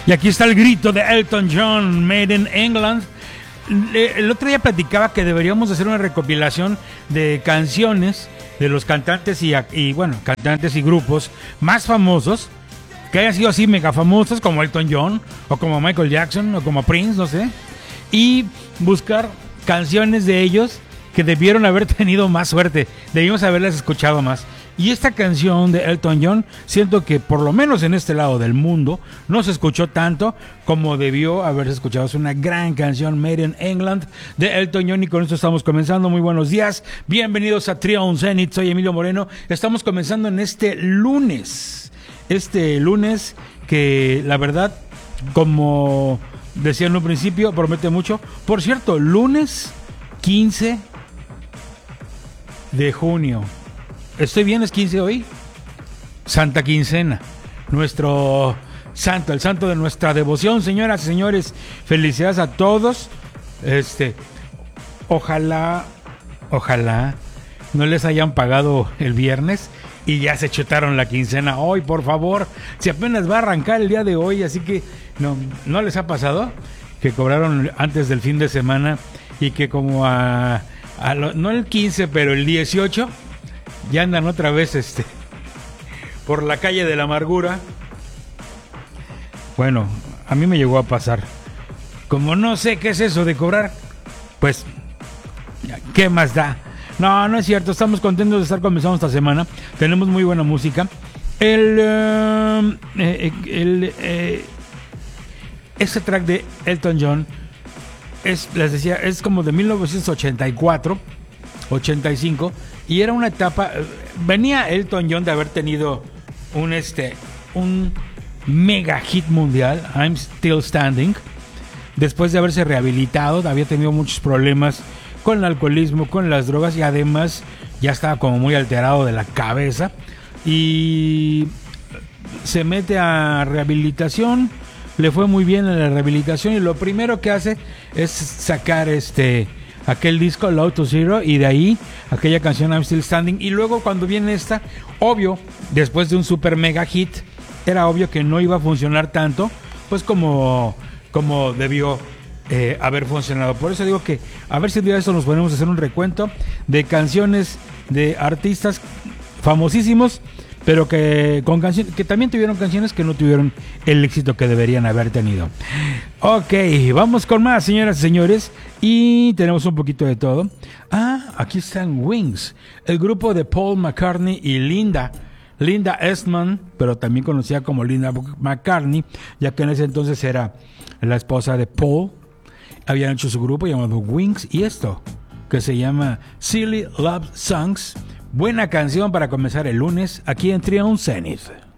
Y aquí está el grito de Elton John, Made in England. El otro día platicaba que deberíamos hacer una recopilación de canciones de los cantantes cantantes y grupos más famosos, que hayan sido así mega famosos, como Elton John, o como Michael Jackson, o como Prince, no sé, y buscar canciones de ellos que debieron haber tenido más suerte, debimos haberlas escuchado más. Y esta canción de Elton John, siento que por lo menos en este lado del mundo no se escuchó tanto como debió haberse escuchado. Es una gran canción, Made in England, de Elton John, y con esto estamos comenzando. Muy buenos días, bienvenidos a Trio on Zenith, soy Emilio Moreno. Estamos comenzando en este lunes que la verdad, como decía en un principio, promete mucho. Por cierto, lunes 15 de junio. ¿Estoy bien? ¿Es 15 hoy? Santa Quincena. Nuestro santo, el santo de nuestra devoción, señoras y señores. Felicidades a todos. Ojalá no les hayan pagado el viernes y ya se chutaron la quincena hoy, por favor. Si apenas va a arrancar el día de hoy, así que no les ha pasado que cobraron antes del fin de semana y que como no el 15, pero el 18 ya andan otra vez por la calle de la amargura. Bueno, a mí me llegó a pasar. Como no sé qué es eso de cobrar, pues, ¿qué más da? No es cierto, estamos contentos de estar comenzando esta semana. Tenemos muy buena música. Este track de Elton John les decía, es como de 1984, 85, y era una etapa. Venía Elton John de haber tenido un mega hit mundial, I'm Still Standing, después de haberse rehabilitado. Había tenido muchos problemas con el alcoholismo, con las drogas, y además ya estaba como muy alterado de la cabeza, y se mete a rehabilitación. Le fue muy bien en la rehabilitación, y lo primero que hace es sacar aquel disco Low to Zero, y de ahí aquella canción I'm Still Standing. Y luego cuando viene esta, obvio, después de un super mega hit, era obvio que no iba a funcionar tanto pues como debió haber funcionado. Por eso digo que a ver si un día de esto nos ponemos a hacer un recuento de canciones de artistas famosísimos, pero que también tuvieron canciones que no tuvieron el éxito que deberían haber tenido. Ok, vamos con más, señoras y señores, y tenemos un poquito de todo. Aquí están Wings, el grupo de Paul McCartney y Linda Eastman, pero también conocida como Linda McCartney, ya que en ese entonces era la esposa de Paul. Habían hecho su grupo llamado Wings, y esto que se llama Silly Love Songs. Buena canción para comenzar el lunes aquí en Trio on Zenith.